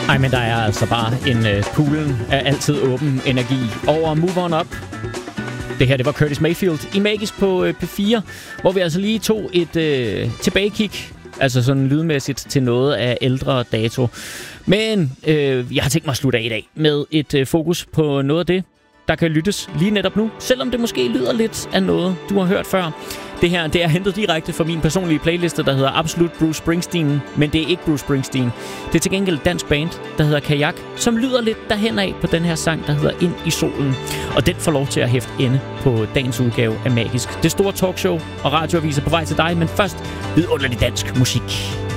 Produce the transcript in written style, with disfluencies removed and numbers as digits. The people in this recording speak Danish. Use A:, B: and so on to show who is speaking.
A: Ej, men der er altså bare poolen af altid åben energi over Move On Up. Det her, det var Curtis Mayfield i Magisk på P4, hvor vi altså lige tog et tilbagekig, altså sådan lydmæssigt til noget af ældre dato. Men jeg har tænkt mig at slutte af i dag med et fokus på noget af det, der kan lyttes lige netop nu, selvom det måske lyder lidt af noget, du har hørt før. Det her, det er hentet direkte fra min personlige playliste, der hedder Absolut Bruce Springsteen, men det er ikke Bruce Springsteen. Det er til gengæld et dansk band, der hedder Kajak, som lyder lidt derhen af på den her sang, der hedder Ind i solen. Og den får lov til at hæfte ende på dagens udgave af Magisk. Det store talkshow og radioaviser på vej til dig, men først vidunderlig dansk musik.